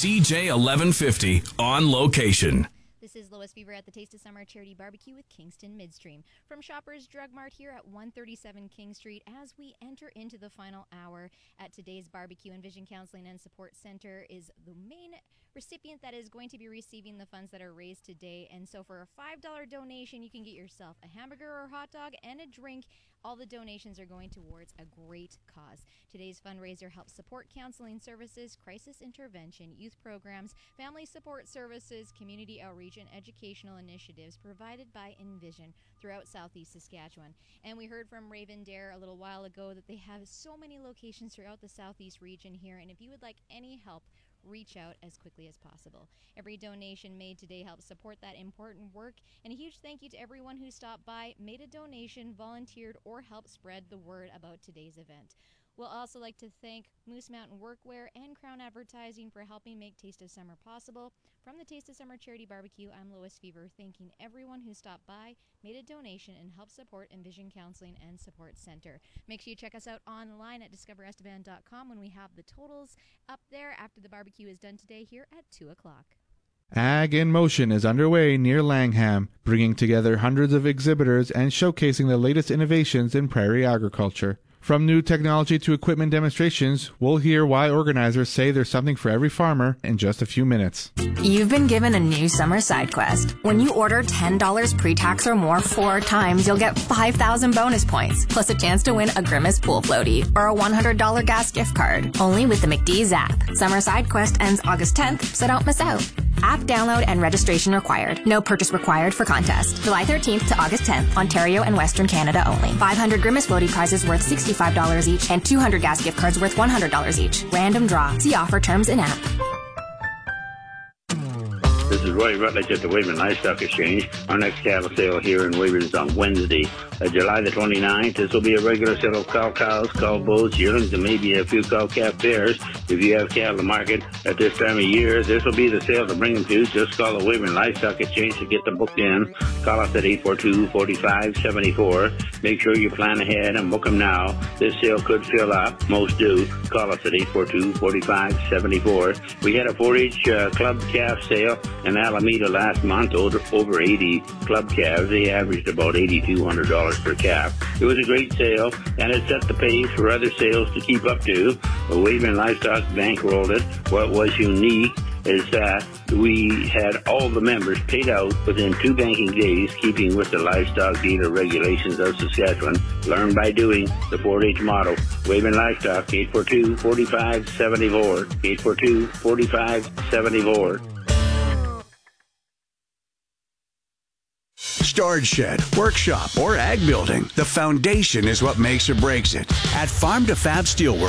CJ 1150 on location. This is Lois Fever at the Taste of Summer Charity Barbecue with Kingston Midstream. From Shoppers Drug Mart here at 137 King Street as we enter into the final hour at today's Barbecue and Vision Counseling and Support Center is the main recipient that is going to be receiving the funds that are raised today. And so for a $5 donation, you can get yourself a hamburger or hot dog and a drink. All the donations are going towards a great cause. Today's fundraiser helps support counseling services, crisis intervention, youth programs, family support services, community outreach, and educational initiatives provided by Envision throughout Southeast Saskatchewan. And we heard from Raven Dare a little while ago that they have so many locations throughout the Southeast region here. And if you would like any help, reach out as quickly as possible. Every donation made today helps support that important work. And a huge thank you to everyone who stopped by, made a donation, volunteered, or helped spread the word about today's event. We'll also like to thank Moose Mountain Workwear and Crown Advertising for helping make Taste of Summer possible. From the Taste of Summer Charity Barbecue, I'm Lois Fever, thanking everyone who stopped by, made a donation, and helped support Envision Counseling and Support Center. Make sure you check us out online at discoverestevan.com when we have the totals up there after the barbecue is done today here at 2 o'clock. Ag in Motion is underway near Langham, bringing together hundreds of exhibitors and showcasing the latest innovations in prairie agriculture. From new technology to equipment demonstrations, we'll hear why organizers say there's something for every farmer in just a few minutes. You've been given a new summer side quest. When you order $10 pre-tax or more 4 times, you'll get 5,000 bonus points, plus a chance to win a Grimace pool floaty or a $100 gas gift card. Only with the McDee's app. Summer side quest ends August 10th, so don't miss out. App download and registration required. No purchase required for contest. July 13th to August 10th, Ontario and Western Canada only. 500 Grimace floaty prizes worth $65 each and 200 gas gift cards worth $100 each. Random draw. See offer terms in app. This is Roy Rutledge at the Weyburn Livestock Exchange. Our next cattle sale here in Weyburn is on Wednesday, July the 29th. This will be a regular sale of cows, cow bulls, yearlings, and maybe a few cow-calf pairs. If you have cattle to market at this time of year, this will be the sale to bring them to. Just call the Weyburn Livestock Exchange to get them booked in. Call us at 842-4574. Make sure you plan ahead and book them now. This sale could fill up. Most do. Call us at 842-4574. We had a 4-H club calf sale in Alameda last month, over 80 club calves. They averaged about $8,200 per calf. It was a great sale, and it set the pace for other sales to keep up to. Weyburn Livestock bankrolled it. What was unique is that we had all the members paid out within 2 banking days, keeping with the livestock dealer regulations of Saskatchewan. Learn by doing, the 4-H motto. Weyburn Livestock, 842-4574. 842-4574. Storage shed, workshop, or ag building. The foundation is what makes or breaks it. At Farm to Fab Steelworks,